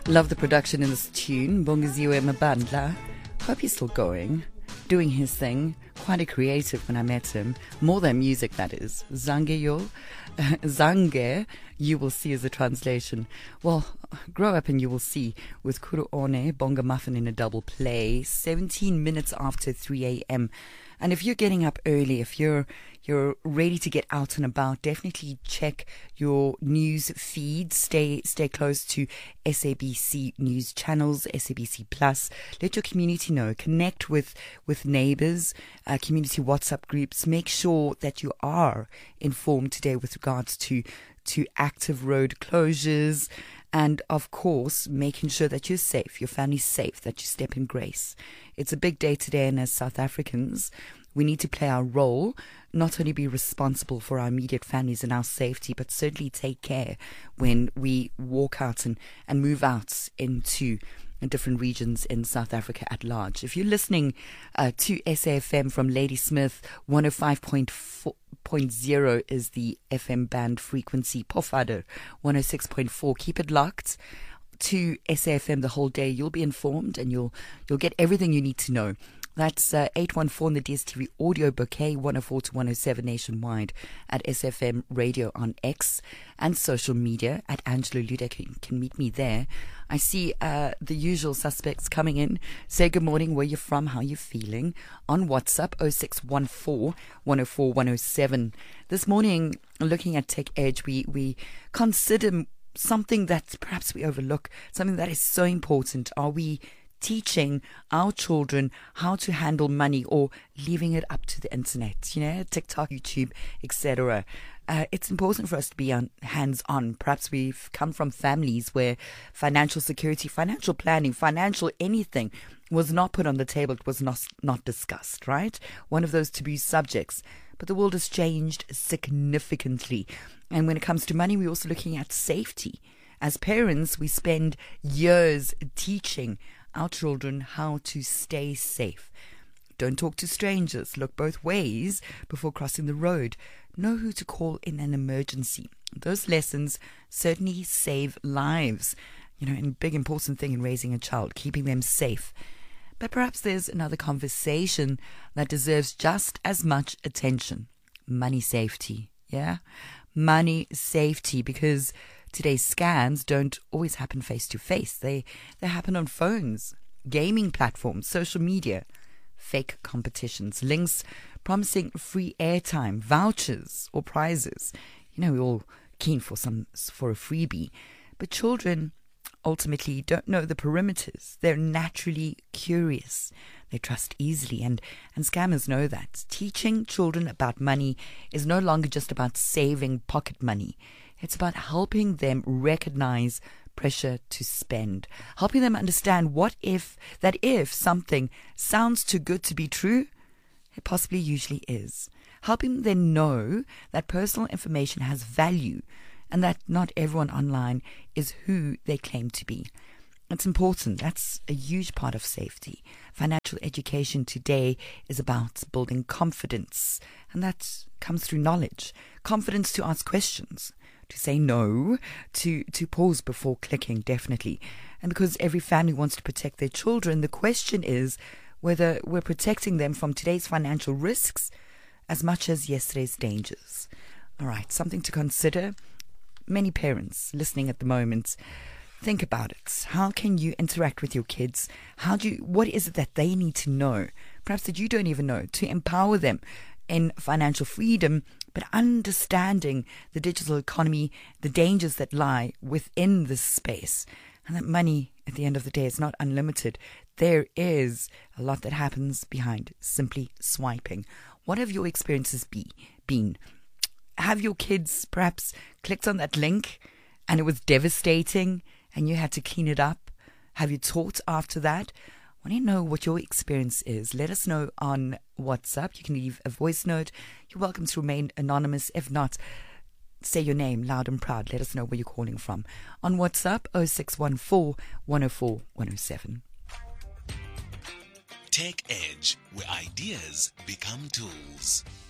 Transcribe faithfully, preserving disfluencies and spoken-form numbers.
Love the production in this tune. Bongeziwe Mabandla. Hope he's still going, doing his thing. Quite a creative when I met him. More than music, that is. Zange yo. Zange, you will see as a translation. Well, grow up and you will see with Kuru One, Bonga Muffin in a double play, seventeen minutes after three a.m. And if you're getting up early, if you're you're ready to get out and about, definitely check your news feed. Stay stay close to S A B C news channels, S A B C Plus. Let your community know. Connect with with neighbors, uh, community WhatsApp groups. Make sure that you are informed today with regards to to active road closures. And, of course, making sure that you're safe, your family's safe, that you step in grace. It's a big day today, and as South Africans, we need to play our role, not only be responsible for our immediate families and our safety, but certainly take care when we walk out and, and move out into different regions in South Africa at large. If you're listening uh, to S A F M from Ladysmith, one oh five point zero is the F M band frequency. Pofadder, one oh six point four. Keep it locked to S A F M the whole day. You'll be informed and you'll you'll get everything you need to know. That's uh, eight one four in the D S T V audio bouquet, one oh four to one oh seven nationwide at S F M Radio on X and social media at Angelo Ludek. You can meet me there. I see uh, the usual suspects coming in. Say good morning, where you're from, how you're feeling. On WhatsApp, oh six one four, one oh four, one oh seven. This morning, looking at Tech Edge, we, we consider something that perhaps we overlook, something that is so important. Are we teaching our children how to handle money, or leaving it up to the internet, you know, TikTok, YouTube, et cetera? Uh, it's important for us to be on, hands-on. Perhaps we've come from families where financial security, financial planning, financial anything was not put on the table. It was not, not discussed, right? One of those taboo subjects. But the world has changed significantly. And when it comes to money, we're also looking at safety. As parents, we spend years teaching our children how to stay safe. Don't talk to strangers. Look both ways before crossing the road. Know who to call in an emergency. Those lessons certainly save lives. You know, and a big important thing in raising a child, keeping them safe. But perhaps there's another conversation that deserves just as much attention. Money safety. Yeah? Money safety, because today's scams don't always happen face to face. They they happen on phones, gaming platforms, social media, fake competitions, links promising free airtime, vouchers or prizes. You know, we're all keen for some for a freebie, but children ultimately don't know the perimeters. They're naturally curious. They trust easily, and, and scammers know that. Teaching children about money is no longer just about saving pocket money. It's about helping them recognize pressure to spend, helping them understand what if, that if something sounds too good to be true, it possibly usually is. Helping them know that personal information has value and that not everyone online is who they claim to be. It's important. That's a huge part of safety. Financial education today is about building confidence, and that comes through knowledge. Confidence to ask questions, to say no, to, to pause before clicking, definitely. And because every family wants to protect their children, the question is whether we're protecting them from today's financial risks as much as yesterday's dangers. All right, something to consider. Many parents listening at the moment, think about it. How can you interact with your kids? How do you, what is it that they need to know, perhaps that you don't even know, to empower them in financial freedom, but understanding the digital economy, the dangers that lie within this space, and that money, at the end of the day, is not unlimited. There is a lot that happens behind simply swiping. What have your experiences be, been? Have your kids perhaps clicked on that link and it was devastating and you had to clean it up? Have you taught after that? I want to know what your experience is. Let us know on WhatsApp. You can leave a voice note. You're welcome to remain anonymous. If not, say your name loud and proud. Let us know where you're calling from. On WhatsApp, oh six one four, one oh four, one oh seven. Tech Edge, where ideas become tools.